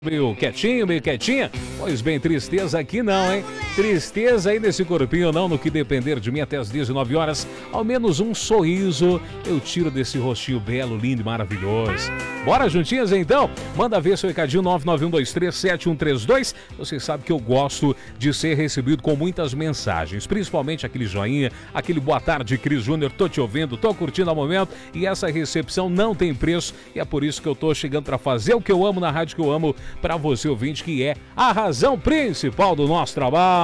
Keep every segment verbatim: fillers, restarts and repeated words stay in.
Meio quietinho, meio quietinha? Pois bem, tristeza aqui não, hein? Tristeza aí nesse corpinho não, no que depender de mim até as dezenove horas. Ao menos um sorriso eu tiro desse rostinho belo, lindo e maravilhoso. Bora juntinhas então? Manda ver seu recadinho nove nove um dois três sete um três dois. Você sabe que eu gosto de ser recebido com muitas mensagens, principalmente aquele joinha, aquele boa tarde, Cris Júnior, tô te ouvindo, tô curtindo ao momento e essa recepção não tem preço e é por isso que eu tô chegando para fazer o que eu amo na rádio que eu amo para você ouvinte, que é a razão principal do nosso trabalho.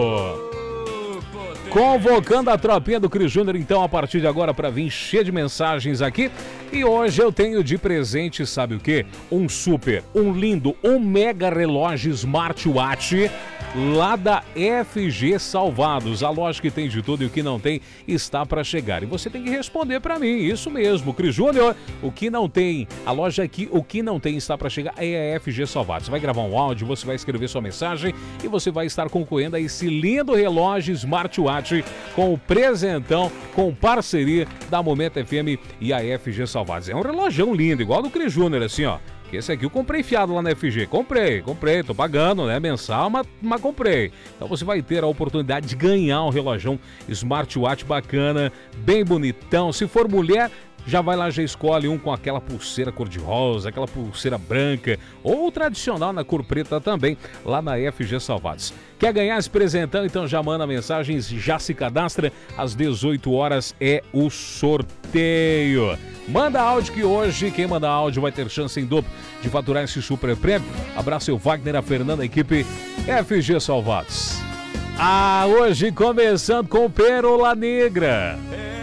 Convocando a tropinha do Cris Júnior, então, a partir de agora, para vir cheio de mensagens aqui. E hoje eu tenho de presente, sabe o quê? Um super, um lindo, um mega relógio smartwatch lá da F G Salvados. A loja que tem de tudo e o que não tem está para chegar. E você tem que responder para mim, isso mesmo, Cris Júnior. O que não tem, a loja aqui, o que não tem está para chegar é a F G Salvados. Você vai gravar um áudio, você vai escrever sua mensagem e você vai estar concorrendo a esse lindo relógio smartwatch com o presentão, com parceria da Momento F M e a F G Salvados. É um relógio lindo, igual do Cris Júnior, assim, ó. Esse aqui eu comprei fiado lá na F G. Comprei, comprei, tô pagando, né? Mensal, mas, mas comprei. Então você vai ter a oportunidade de ganhar um relógio smartwatch bacana, bem bonitão. Se for mulher, já vai lá, já escolhe um com aquela pulseira cor-de-rosa, aquela pulseira branca, ou tradicional na cor preta também, lá na F G Salvados. Quer ganhar esse presentão? Então já manda mensagens, já se cadastra. Às dezoito horas é o sorteio. Manda áudio que hoje quem manda áudio vai ter chance em dobro de faturar esse super prêmio. Abraço o Wagner, a Fernanda, a equipe F G Salvados. Ah, hoje começando com Pérola Negra.